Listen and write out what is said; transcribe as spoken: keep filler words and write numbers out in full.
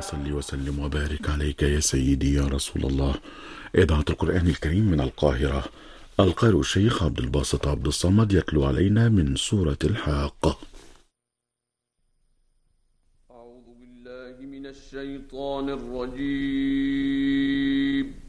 صل وسلم وبارك عليك يا سيدي يا رسول الله. إذاعة القرآن الكريم من القاهرة، القارئ الشيخ عبد الباسط عبد الصمد يتلو علينا من سورة الحاقة. أعوذ بالله من الشيطان الرجيم.